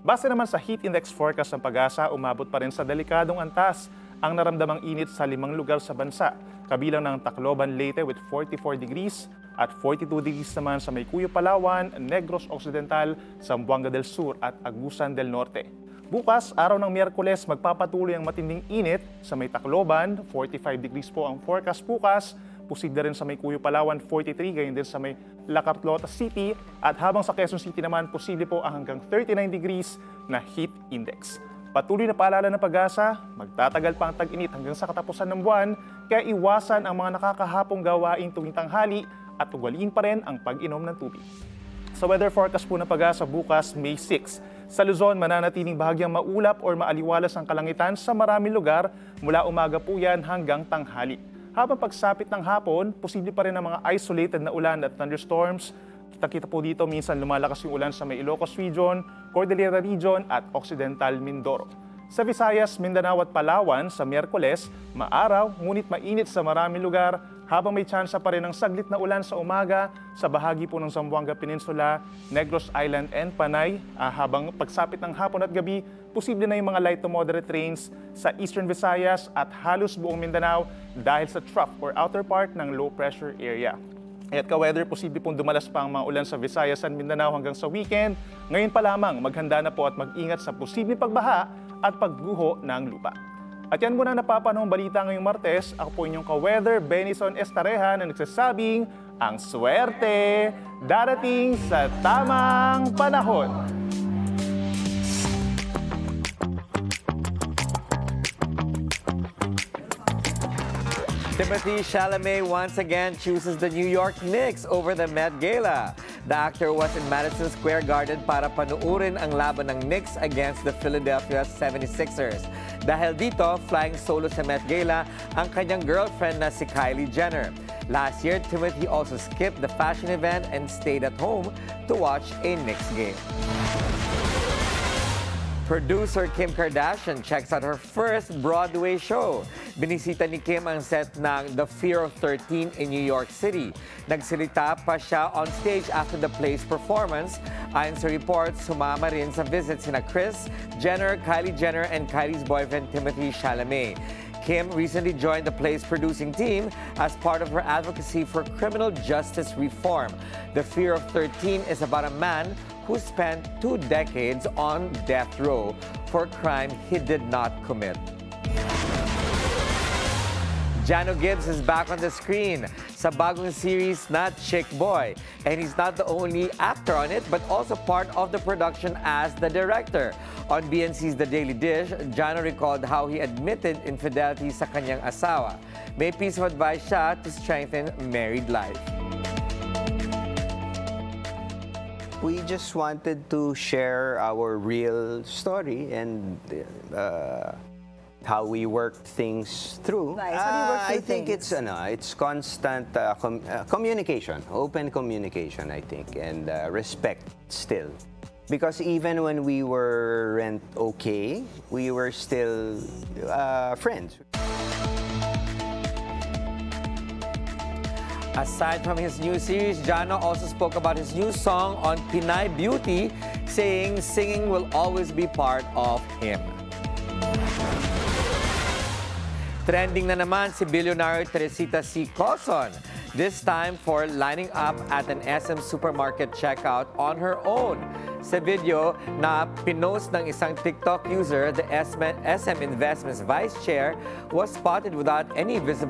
Base naman sa heat index forecast ng Pag-asa, umabot pa rin sa delikadong antas ang naramdamang init sa 5 lugar sa bansa, kabilang ng Tacloban, Leyte with 44 degrees at 42 degrees naman sa Maycuyo, Palawan, Negros Occidental, Zamboanga del Sur at Agusan del Norte. Bukas, araw ng Miyerkules, magpapatuloy ang matinding init sa may Tacloban, 45 degrees po ang forecast bukas. Posible rin sa Maycuyo, Palawan, 43, gayon din sa may La Carlota City. At habang sa Quezon City naman, posible po ang hanggang 39 degrees na heat index. Patuloy na paalala ng Pag-asa, magtatagal pa ang tag-init hanggang sa katapusan ng buwan, kaya iwasan ang mga nakakahapong gawain tuwing tanghali at ugaliin pa rin ang pag-inom ng tubig. Sa weather forecast po ng Pag-asa bukas, May 6, sa Luzon, mananatiling bahagyang maulap or maaliwalas ang kalangitan sa maraming lugar mula umaga po yan hanggang tanghali. Habang pagsapit ng hapon, posible pa rin ang mga isolated na ulan at thunderstorms. Kita-kita po dito minsan lumalakas yung ulan sa may Ilocos Region, Cordillera Region at Occidental Mindoro. Sa Visayas, Mindanao at Palawan sa Miyerkules, maaraw ngunit mainit sa maraming lugar habang may tsansa pa rin ng saglit na ulan sa umaga sa bahagi po ng Zamboanga Peninsula, Negros Island and Panay. Habang pagsapit ng hapon at gabi, posible na yung mga light to moderate rains sa Eastern Visayas at halos buong Mindanao dahil sa trough or outer part ng low pressure area. At ka-weather, posible pong dumalas pa ang mga ulan sa Visayas at Mindanao hanggang sa weekend. Ngayon pa lamang, maghanda na po at mag-ingat sa posibleng pagbaha at pagguho ng lupa. At yan muna napapanahong balita ngayong Martes. Ako po inyong ka-weather, Benison Estareja, na nagsasabing ang swerte darating sa tamang panahon. Timothée Chalamet once again chooses the New York Knicks over the Met Gala. The actor was in Madison Square Garden para panuurin ang laban ng Knicks against the Philadelphia 76ers. Dahil dito, flying solo sa Met Gala ang kanyang girlfriend na si Kylie Jenner. Last year, Timothée also skipped the fashion event and stayed at home to watch a Knicks game. Producer Kim Kardashian checks out her first Broadway show. Binisita ni Kim ang set ng The Fear of 13 in New York City. Nagsalita pa siya on stage after the play's performance. Ayon sa reports, sumama rin sa visit sina Kris Jenner, Kylie Jenner, and Kylie's boyfriend Timothée Chalamet. Kim recently joined the play's producing team as part of her advocacy for criminal justice reform. The Fear of 13 is about a man who spent 2 decades on death row for a crime he did not commit. Jano Gibbs is back on the screen sa bagong series na Chick Boy. And he's not the only actor on it, but also part of the production as the director. On BNC's The Daily Dish, Jano recalled how he admitted infidelity sa kanyang asawa. May piece of advice siya to strengthen married life. We just wanted to share our real story and how we worked things through. Nice. How do you work through I think things? it's constant communication, open communication, I think, and respect still. Because even when we weren't okay, we were still friends. Aside from his new series, Jano also spoke about his new song on Pinay Beauty, saying singing will always be part of him. Trending na naman si billionaire Teresita C. Coson, this time for lining up at an SM supermarket checkout on her own. Sa video na pinost ng isang TikTok user, the SM Investments Vice Chair was spotted without any visible